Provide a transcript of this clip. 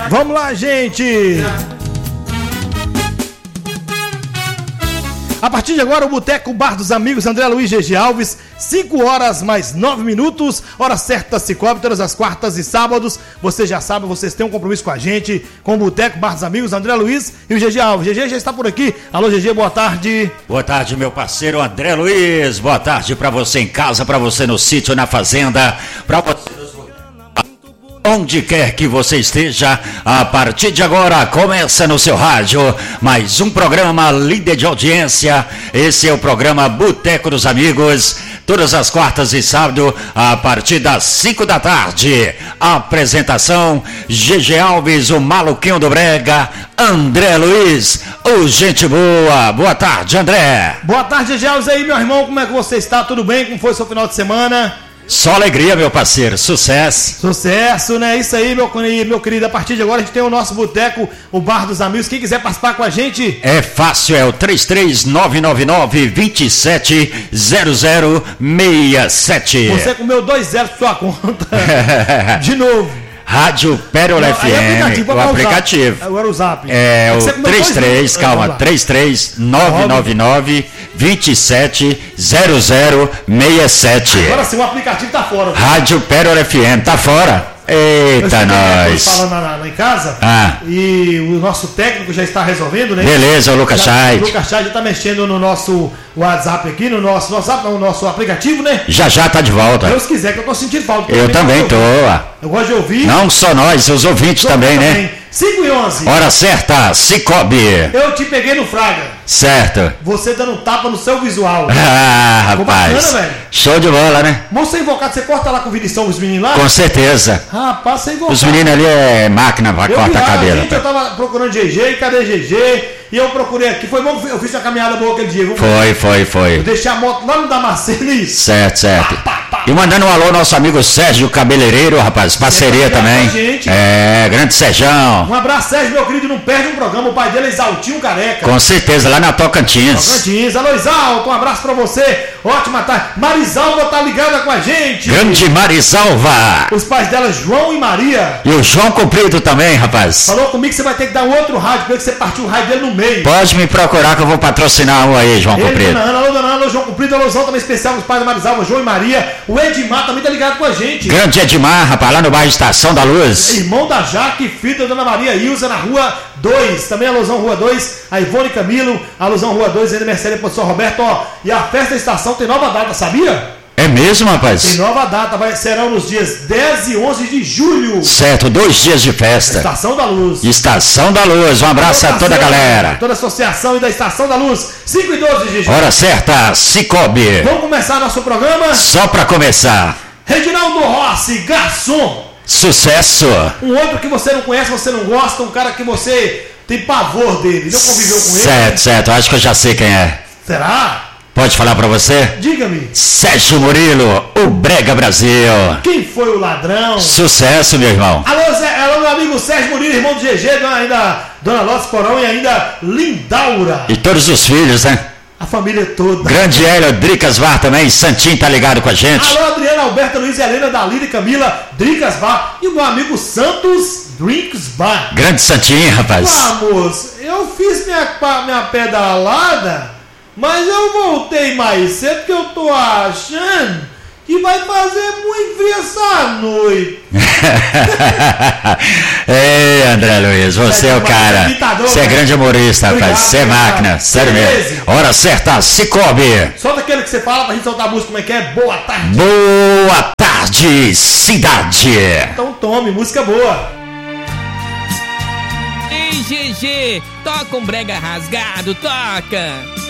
Vamos lá, gente! A partir de agora, o Boteco Bar dos Amigos André Luiz GG Alves, 5 horas mais 9 minutos, hora certa Cicobi, todas as quartas e sábados. Você já sabe, vocês têm um compromisso com a gente, com o Boteco Bar dos Amigos André Luiz e o GG Alves. GG já está por aqui. Alô, GG, boa tarde. Boa tarde, meu parceiro André Luiz. Boa tarde para você em casa, para você no sítio, na fazenda, para você onde quer que você esteja. A partir de agora começa no seu rádio mais um programa líder de audiência. Esse é o programa Boteco dos Amigos, todas as quartas e sábado a partir das 5 da tarde. Apresentação GG Alves, o maluquinho do brega, André Luiz, o gente boa. Boa tarde, André. Boa tarde, GG Alves. Aí, meu irmão, como é que você está? Tudo bem? Como foi o seu final de semana? Só alegria, meu parceiro, sucesso. Sucesso, né? Isso aí, meu querido. A partir de agora a gente tem o nosso boteco, o Bar dos Amigos. Quem quiser participar com a gente... É fácil, é o 33999-270067. Você comeu 2 zeros por sua conta. De novo. Rádio Pérola FM, o aplicativo. Agora o Zap. É o 33999-270067. Agora sim, o aplicativo tá fora. Rádio Pérola FM, tá fora. Eita, nós. Falando lá em casa. E o nosso técnico já está resolvendo, né? Beleza, o Lucas Chay. O Lucas Chay já está mexendo no nosso WhatsApp aqui, no nosso aplicativo, né? Já tá de volta. Deus quiser, que eu tô sentindo falta. Eu também tô. Eu gosto de ouvir. Não só nós, os ouvintes também, né? 5 e 11. Hora certa, Cicobi. Eu te peguei no Fraga. Certo. Você dando tapa no seu visual. Ah, rapaz. Bacana, velho. Show de bola, né? Moça invocado, você corta lá com o Vinição, os meninos lá? Com certeza. Rapaz, você invocado. Os meninos ali é máquina pra cortar cabelo. Gente, eu tava procurando GG, cadê GG? E eu procurei aqui, foi bom que eu fiz uma caminhada boa aquele dia, viu? Foi. Eu deixei a moto lá no Damasceno, isso. Certo. E mandando um alô ao nosso amigo Sérgio Cabeleireiro, rapaz, parceria também. Grande Serjão. Um abraço, Sérgio, meu querido, não perde um programa, o pai dele é Exaltinho Careca. Com certeza, lá na Tocantins. Alô, Exalto, um abraço pra você, ótima tarde. Marisalva tá ligada com a gente. Grande Marisalva. Os pais dela, João e Maria. E o João Comprido também, rapaz. Falou comigo que você vai ter que dar um outro rádio, porque você partiu o rádio dele no meio. Pode me procurar que eu vou patrocinar um aí, João Comprido. Dona Ana, João Comprido, alôzão também especial, os pais da Marisalva, João e Maria. O Edmar também tá ligado com a gente. Grande Edmar, rapaz, lá no bairro Estação da Luz. Irmão da Jaque, filho da Dona Maria Ilza, na Rua 2. Também alusão Rua 2, a Ivone Camilo, alusão Rua 2, aniversário para o São Roberto. E a festa da estação tem nova data, sabia? É mesmo, rapaz? Tem nova data, serão nos dias 10 e 11 de julho. Certo, 2 dias de festa. Estação da Luz. Estação da Luz, um abraço a toda a galera. Toda a associação e da Estação da Luz. 5 e 12, Gigi. Hora certa, Cicobi. Vamos começar nosso programa? Só pra começar. Reginaldo Rossi, garçom. Sucesso. Um outro que você não conhece, você não gosta, um cara que você tem pavor dele. Não conviveu com ele? Certo, acho que eu já sei quem é. Será? Pode falar pra você? Diga-me. Sérgio Murilo, o Brega Brasil. Quem foi o ladrão? Sucesso, meu irmão. Alô, meu amigo Sérgio Murilo, irmão do GG, Dona Lotes Porão e ainda Lindaura. E todos os filhos, né? A família toda. Grande Hélio Dricas Var também, Santinho tá ligado com a gente. Alô, Adriana, Alberta, Luiz e Helena, Dalila e Camila, Dricas Bar. E o meu amigo Santos Drinks Bar. Grande Santinho, rapaz. Vamos, eu fiz minha pedalada, mas eu voltei mais cedo porque eu tô achando que vai fazer muito frio essa noite. Ei, André Luiz, você é o cara. Você é grande humorista, rapaz. Você é máquina, sério mesmo. Hora certa, Cicobi. Solta aquele que você fala pra gente soltar a música, como é que é? Boa tarde. Boa tarde, cidade. Então tome, música boa. Ei, GG, toca um brega rasgado, toca.